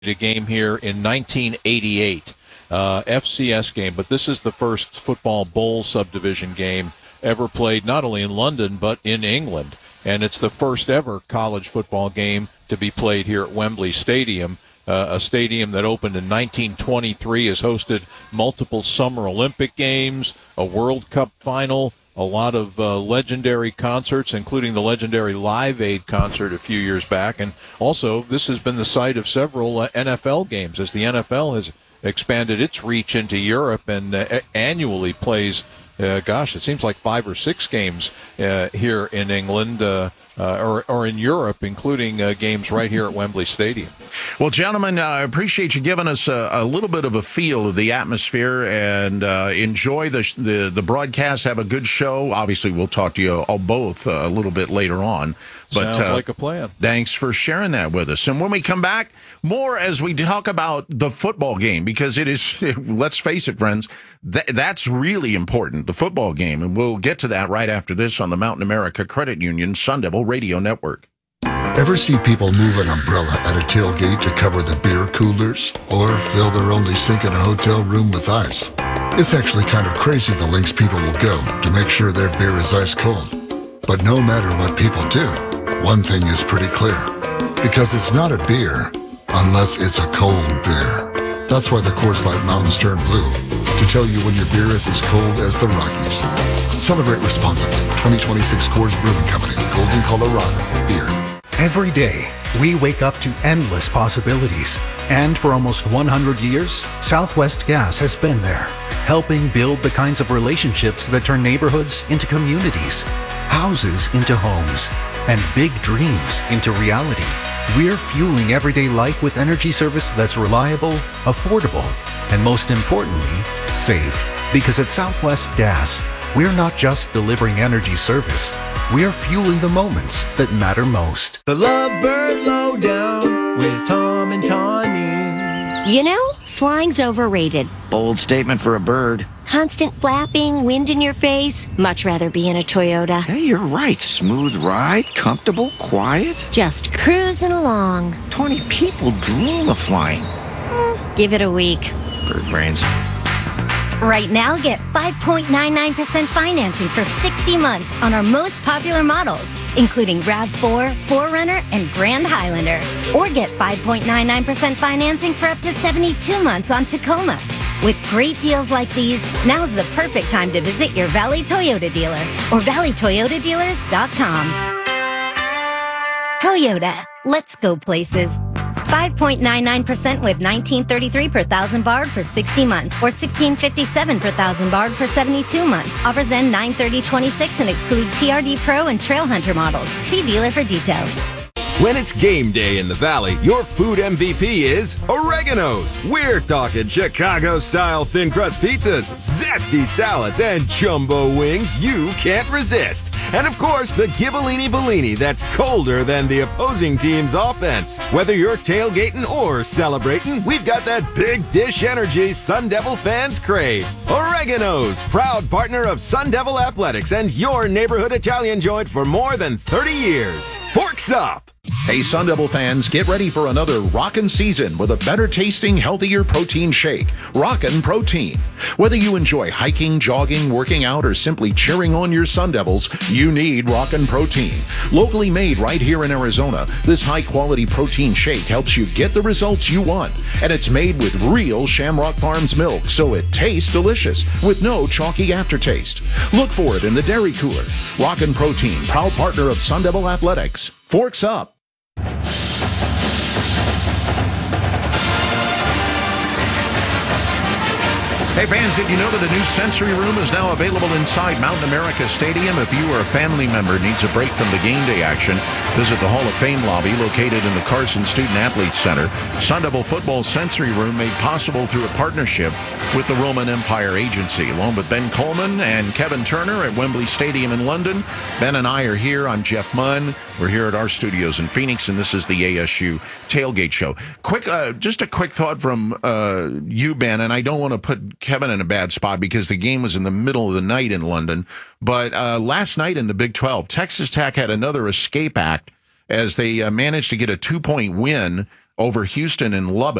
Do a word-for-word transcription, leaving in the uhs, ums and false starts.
a game here in nineteen eighty-eight, uh, F C S game, but this is the first football bowl subdivision game ever played not only in London but in England, and it's the first ever college football game to be played here at Wembley Stadium, uh, a stadium that opened in nineteen twenty-three, has hosted multiple Summer Olympic Games, a World Cup final, a lot of uh, legendary concerts, including the legendary Live Aid concert a few years back. And also, this has been the site of several uh, N F L games as the N F L has expanded its reach into Europe and uh, annually plays, uh, gosh, it seems like five or six games uh, here in England uh, uh, or, or in Europe, including uh, games right here at Wembley Stadium. Well, gentlemen, uh, I appreciate you giving us a, a little bit of a feel of the atmosphere, and uh, enjoy the, the the broadcast. Have a good show. Obviously, we'll talk to you all both uh, a little bit later on. But, Sounds uh, like a plan. Thanks for sharing that with us. And when we come back, more as we talk about the football game, because it is, let's face it, friends, th- that's really important, the football game. And we'll get to that right after this on the Mountain America Credit Union Sun Devil Radio Network. Ever see people move an umbrella at a tailgate to cover the beer coolers? Or fill their only sink in a hotel room with ice? It's actually kind of crazy the lengths people will go to make sure their beer is ice cold. But no matter what people do, one thing is pretty clear. Because it's not a beer unless it's a cold beer. That's why the Coors Light Mountains turn blue, to tell you when your beer is as cold as the Rockies. Celebrate responsibly. twenty twenty-six Coors Brewing Company, Golden, Colorado. Beer. Every day, we wake up to endless possibilities. And for almost one hundred years, Southwest Gas has been there, helping build the kinds of relationships that turn neighborhoods into communities, houses into homes, and big dreams into reality. We're fueling everyday life with energy service that's reliable, affordable, and most importantly, safe. Because at Southwest Gas, we're not just delivering energy service, we're fueling the moments that matter most. The Lovebird Lowdown with Tom and Tawny. You know, flying's overrated. Bold statement for a bird. Constant flapping, wind in your face. Much rather be in a Toyota. Hey, you're right. Smooth ride, comfortable, quiet. Just cruising along. twenty people dream of flying. Give it a week. Bird brains. Right now, get five point nine nine percent financing for sixty months on our most popular models, including RAV four, four runner, and Grand Highlander. Or get five point nine nine percent financing for up to seventy-two months on Tacoma. With great deals like these, now's the perfect time to visit your Valley Toyota dealer or valley toyota dealers dot com. Toyota, let's go places. five point nine nine percent with nineteen thirty-three per thousand barred for sixty months or sixteen fifty-seven per thousand barred for seventy-two months. Offers end nine thirty twenty-six and exclude T R D Pro and Trail Hunter models. See dealer for details. When it's game day in the Valley, your food M V P is Oregano's. We're talking Chicago-style thin crust pizzas, zesty salads, and jumbo wings you can't resist. And of course, the Ghibellini Bellini that's colder than the opposing team's offense. Whether you're tailgating or celebrating, we've got that big dish energy Sun Devil fans crave. Oregano's, proud partner of Sun Devil Athletics and your neighborhood Italian joint for more than thirty years. Forks up! Hey, Sun Devil fans, get ready for another rockin' season with a better tasting, healthier protein shake. Rockin' Protein. Whether you enjoy hiking, jogging, working out, or simply cheering on your Sun Devils, you need Rockin' Protein. Locally made right here in Arizona, this high-quality protein shake helps you get the results you want. And it's made with real Shamrock Farms milk, so it tastes delicious with no chalky aftertaste. Look for it in the dairy cooler. Rockin' Protein, proud partner of Sun Devil Athletics. Forks up. Hey fans, did you know that a new sensory room is now available inside Mountain America Stadium? If you or a family member needs a break from the game day action, visit the Hall of Fame lobby located in the Carson Student Athletes Center. Sun Devil Football Sensory Room made possible through a partnership with the Roman Empire Agency. Along with Ben Coleman and Kevin Turner at Wembley Stadium in London, Ben and I are here. I'm Jeff Munn. We're here at our studios in Phoenix, and this is the A S U Tailgate Show. Quick, uh, just a quick thought from uh, you, Ben, and I don't want to put Kevin in a bad spot because the game was in the middle of the night in London. But uh, last night in the Big twelve, Texas Tech had another escape act as they uh, managed to get a two-point win over Houston and Lubbock.